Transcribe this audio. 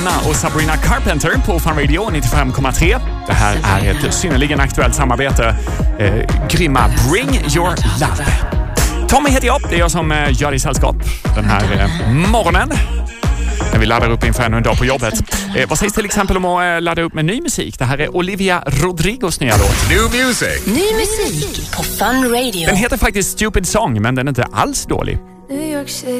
Emma och Sabrina Carpenter på Fun Radio 95,3. Det här är ett synnerligen aktuellt samarbete. Grymma Bring Your Love. Tommy heter jag, det är jag som gör i sällskap den här morgonen. När vi laddar upp inför ännu en dag på jobbet. Vad sägs till exempel om att ladda upp med ny musik? Det här är Olivia Rodrigos nya låt. New music. Ny musik på Fun Radio. Den heter faktiskt Stupid Song, men den är inte alls dålig. New York City.